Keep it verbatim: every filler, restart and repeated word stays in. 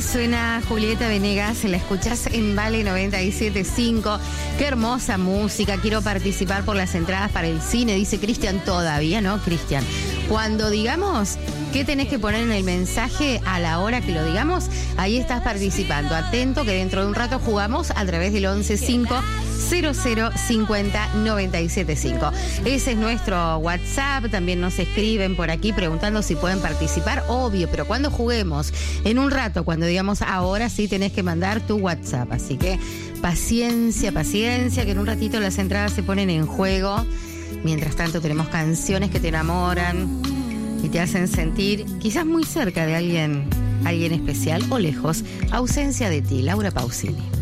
Suena Julieta Venegas, la escuchás en Vale noventa y siete punto cinco. Qué hermosa música, quiero participar por las entradas para el cine, dice Cristian. Todavía no, Cristian. Cuando digamos qué tenés que poner en el mensaje a la hora que lo digamos, ahí estás participando. Atento que dentro de un rato jugamos a través del once cinco cero cero cincuenta noventa y siete cinco. Ese es nuestro WhatsApp. También nos escriben por aquí preguntando si pueden participar. Obvio, pero cuando juguemos, en un rato, cuando digamos ahora sí tenés que mandar tu WhatsApp. Así que paciencia, paciencia, que en un ratito las entradas se ponen en juego. Mientras tanto tenemos canciones que te enamoran y te hacen sentir quizás muy cerca de alguien, alguien especial o lejos. Ausencia de ti, Laura Pausini.